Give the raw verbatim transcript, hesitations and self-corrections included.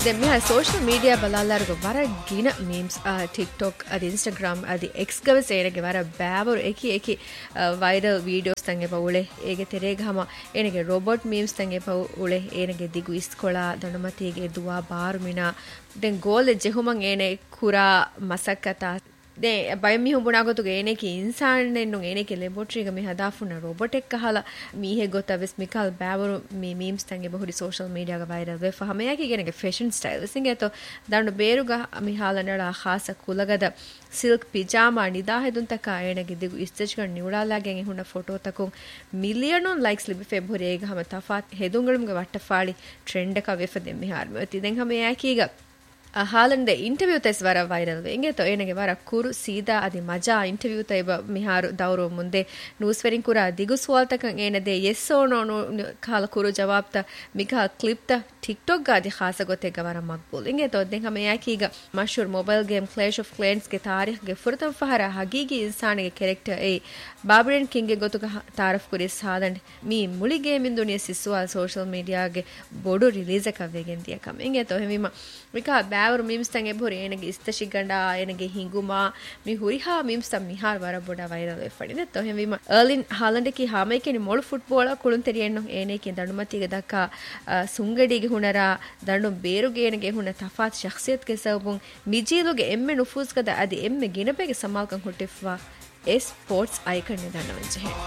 දැන් මෙහා social media බලාලාරග වර ගින මීම්ස් ටික්ටොක් අද ඉන්ස්ටාග්‍රෑම් අද එක්ස් ගව සේනගේ වර බෑවරු එකි එකි වයිරල් වීඩියෝස් තංගේ පවුලේ ඒගේ තෙරේ ගහම එනගේ රොබොට් මීම්ස් තංගේ පවුලේ එනගේ දිගු ඉස්කොලා දනමතීගේ දුවා බාරුමිනා දැන් ගෝල් ජෙහුමන් එනේ කුරා මසක්කතා de bay mi humbuna gotu ene ki insan nennu ene ki laboratory ga mi hadafuna robot ek kahala mi he gota ves mikal bawaru mi memes tange bahuri social media ga viral ve fahame yaki gene ge fashion style singe to dandu beru ga mi hala nala khasa kulagada silk pajama nida hedun taka ene ge digu stitch ga niurala gen ehuna photo takun million on likes libi february ga hama tafat hedungalum ga watta faali trend ka ve fa dem mi har ti den hame yaki ga ಹಾಲಂಡೆ interview thighs ವರ viral ವೆಂಗೆ ತೋ ಏನಗೆ ವರ ಕುರು ಸೀದಾ ಅದಿ ಮಜಾ interview Taiba ಮಿಹಾರು ದೌರು ಮುಂದೆ news wearing ಕುರ ದಿಗು ಸ್ವಾಲ್ತಕ ಏನದೆ S oh no ಕಾಲ ಕುರು ಜವಾಬ್ತ Mika clip ತ TikTok ಗಾದಿ ಖಾಸ ಗೊತೆಗ ವರ ಮಕ್ಬೂಲ್ ಇಂಗೆ ತೋ ದೆಂಗ ಮೆ ಯಾಕೀಗ ಮಶೂರ್ mobile game clash of clans ಗೆ ತಾರೀಖ್ ಗೆ ಫುರತಂ ಫಹರ ಹಗೀಗಿ ಇನ್ಸಾನಿಗೆ ಕ್ಯಾರೆಕ್ಟರ್ ಎ ಬಾಬ್ರೆನ್ ಕಿಂಗ್ ಗೆ ಗೊತುಗ ತಾರಫ್ ಕುರಿಸ್ ಹಾಲಂಡೆ ಮಿ ಮುಳಿ ಗೇಮ್ ಇಂದು ನಿ ಸಿಸ್ವಾಲ್ ಸೋಶಲ್ ಮೀಡಿಯಾ ಗೆ ಬೋಡು ರಿಲೀಸ್ ಕ ವೆಗೆನ್ ದಿಯ ಕಮ ಇಂಗೆ ತೋ ಹೆಮಿಮ ಮಿಕಾ ಅವರು ಮೀಮ್ಸ್ ತಂಗೆ ಭೋರಿ ಏನಗೆ ಇಸ್ತಶಿಗಂಡ ಏನಗೆ ಹಿಂಗುಮಾ ಮಿ ಹುರಿಹಾ ಮೀಮ್ಸ್ ತಂ ಮಿಹಾರ್ ವರ ಬೊಡ ವೈರಲ್ ವೆ ಫಡಿನೆ ತೋ ಹೆವಿಮ ಅರ್ಲಿನ್ ಹಾಲಂಡ್ ಕಿ ಹಾಮೈಕೆನಿ ಮೊಳು ಫುಟ್ಬಾಲ್ ಕುಳುನ್ ತೆರಿಯಣ್ಣು ಏನೇಕೆ ದಂಡುಮತಿಗೆ ದಕ್ಕ ಸುಂಗಡಿಗೆ ಹುಣರ ದಂಡು ಬೇರುಗೆ ಏನಗೆ ಹುಣ ತಫಾತ್ ಶಖ್ಸಿಯತ್ ಗೆ ಸಬುಂ ಮಿಜೀಲುಗೆ ಎಮ್ಮೆ ನುಫೂಸ್ ಕದ ಅದಿ ಎಮ್ಮೆ ಗಿನಪೆಗೆ ಸಮಾಲ್ಕಂ ಹುಟ್ಟಿಫ್ವಾ ಎ ಸ್ಪೋರ್ಟ್ಸ್ ಐಕನ್ ನೆ ದಂಡವಂಚೆ